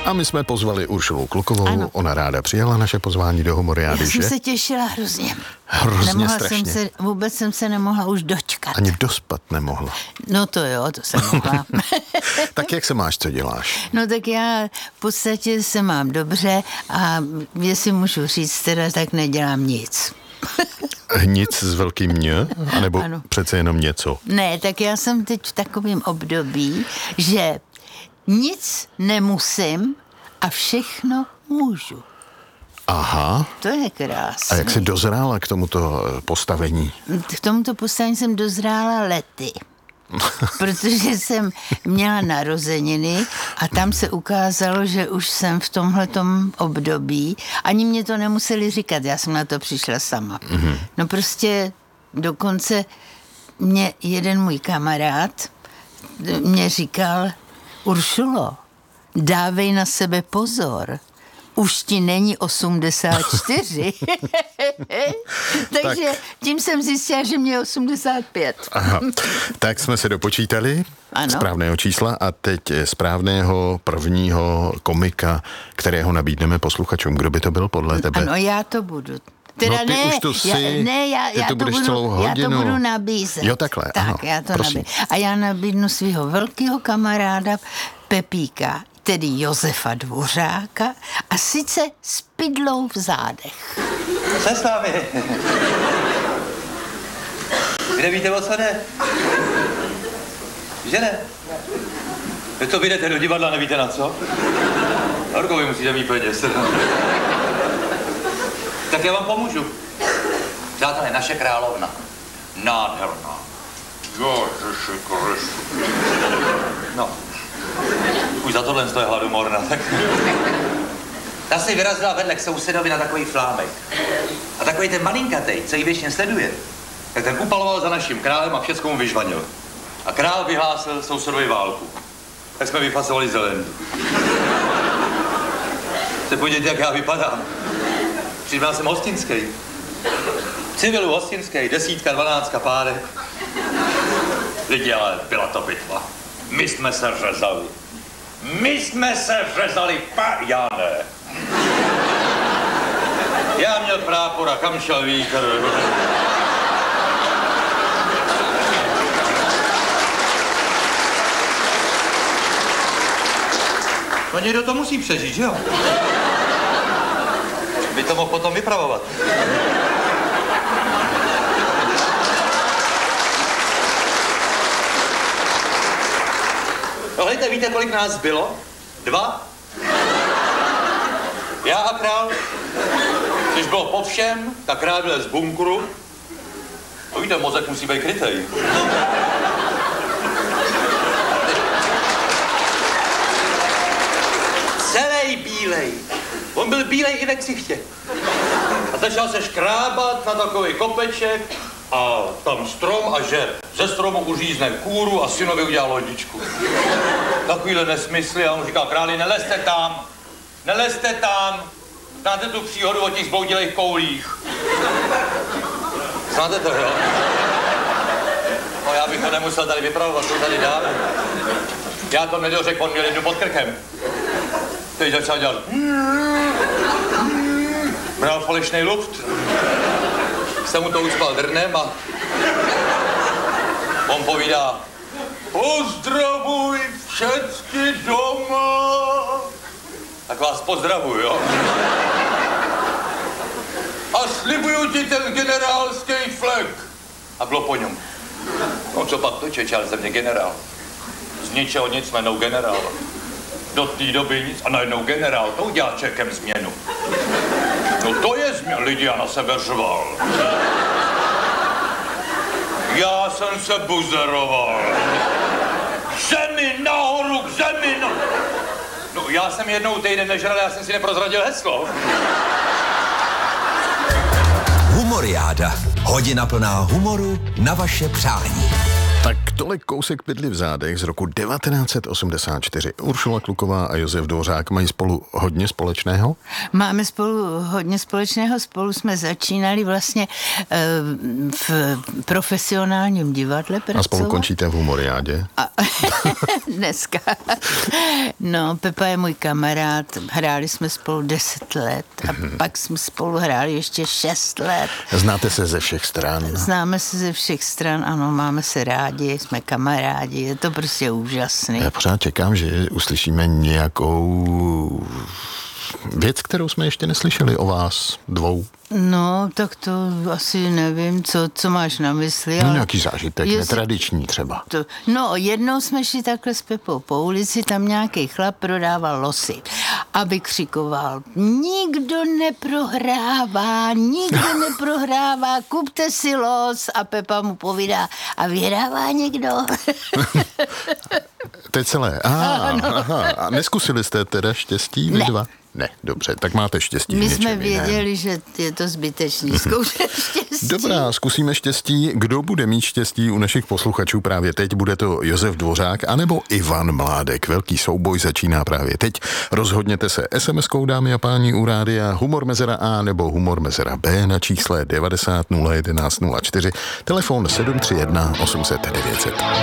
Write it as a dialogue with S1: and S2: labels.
S1: A my jsme pozvali Uršulu Klukovou, ano. Ona ráda přijala naše pozvání do Humoriády,
S2: Já jsem se těšila hrozně.
S1: Hrozně strašně.
S2: Vůbec jsem se nemohla už dočkat.
S1: Ani dospat nemohla.
S2: No to jo, to jsem mohla.
S1: Tak jak se máš, co děláš?
S2: No tak já v podstatě se mám dobře a jestli můžu říct teda, tak nedělám nic.
S1: Nic s velkým ně? Nebo ano. Přece jenom něco?
S2: Ne, tak já jsem teď v takovém období, že nic nemusím a všechno můžu.
S1: Aha.
S2: To je krásné.
S1: A jak jsi dozrála k tomuto postavení?
S2: K tomuto postavení jsem dozrála lety. Protože jsem měla narozeniny a tam se ukázalo, že už jsem v tomhletom období. Ani mě to nemuseli říkat, já jsem na to přišla sama. Mm-hmm. No prostě dokonce mě jeden můj kamarád mě říkal: Uršulo, dávej na sebe pozor. Už ti není 84. Takže tím jsem zjistila, že mě je 85.
S1: Aha. Tak jsme se dopočítali správného čísla a teď správného prvního komika, kterého nabídneme posluchačům. Kdo by to byl podle tebe?
S2: Ano, já to budu. Teda
S1: no ty už to jsi,
S2: já
S1: to budeš celou hodinu.
S2: Já to budu nabízet.
S1: Jo, takhle,
S2: tak,
S1: ano,
S2: já to
S1: prosím.
S2: A já nabídnu svého velkého kamaráda Pepíka, tedy Josefa Dvořáka, a sice s pidlou v zádech.
S3: Co s námi? Vy nevíte, o co jde? Že ne? Vy to vyjdete do divadla, nevíte na co? Horko, vy musíte mít peněz. Tak já vám pomůžu. Přátelé, naše královna. Nádherná. Ježiši Kristu. No. Už za tohle je hladomorna, tak... Ta si vyrazila vedle k sousedovi na takový flámek. A takový ten malinkatej, co ji věčně sleduje, tak ten upaloval za naším králem a všecko mu vyžvanil. A král vyhlásil sousedovi válku. Tak jsme vyfasovali zelen. Se podívejte, jak já vypadám. Přijdal jsem hostinský. Civilu hostinský, 10, 12 pádek. Lidi, ale byla to bitva. My jsme se řezali. Já ne. Já měl prápor a kam šel vítr. No někdo to musí přežít, že jo? By to mohl potom vypravovat. No hejte, víte, kolik nás bylo? 2? Já a král. Když bylo po všem, tak král byl z bunkru. To víte, mozek musí být krytej. Celej bílej. On byl bílej i ve ksichtě. A začal se škrábat na takový kopeček a tam strom a že ze stromu uřízne kůru a synovi udělal lodičku. Takovýhle nesmysly a on říkal: králi, nelezte tam, znáte tu příhodu o těch zbloudilých koulích. Znáte to, jo? No já bych to nemusel tady vypravovat, to tady dále. Já to nedořekl, on měl jednu pod krkem. Teď začal dělat. Bral falešnej luft. Jsem mu to uspal drnem a on povídá: pozdravuj všechny doma. Tak vás pozdravuj, jo? A slibuju ti ten generálský flek. A bylo po něm. No co pak to, čečal ze mě generál. Z ničeho nic, najednou generál. Do té doby nic a najednou generál. To udělá Čekem změnu. No to je změna. Lidi, já na sebe řval. Já jsem se buzeroval. Zemi nahoru, k zemi no. No já jsem jednou týden nežral, já jsem si neprozradil heslo.
S4: Humoriáda. Hodina plná humoru na vaše přání.
S1: Tak Tolik kousek Pidly v zádech z roku 1984. Uršula Kluková a Josef Dvořák mají spolu hodně společného?
S2: Máme spolu hodně společného. Spolu jsme začínali vlastně v profesionálním divadle pracovat.
S1: A spolu končíte v Humoriádě?
S2: Dneska. No, Pepa je můj kamarád. Hráli jsme spolu 10 let a pak jsme spolu hráli ještě 6 let.
S1: Znáte se ze všech stran?
S2: Známe se ze všech stran, ano, máme se rádi, jsme kamarádi, je to prostě úžasný.
S1: Já pořád čekám, že uslyšíme nějakou věc, kterou jsme ještě neslyšeli o vás dvou.
S2: No, tak to asi nevím, co máš na mysli.
S1: No nějaký zážitek, netradiční třeba.
S2: No, jednou jsme šli takhle s Pepou po ulici, tam nějaký chlap prodával losy a vykřikoval: nikdo neprohrává, kupte si los. A Pepa mu povídá: a vyhrává někdo?
S1: To je celé. Aha. A neskusili jste teda štěstí vy dva? Ne, dobře, tak máte štěstí.
S2: My jsme věděli, že je to zbytečný zkoušet štěstí.
S1: Dobrá, zkusíme štěstí. Kdo bude mít štěstí u našich posluchačů právě teď? Bude to Josef Dvořák anebo Ivan Mládek? Velký souboj začíná právě teď. Rozhodněte se SMS-kou, dámy a páni, u rádia Humor mezera A nebo Humor mezera B na čísle 90 011 04, telefon 731 800 900.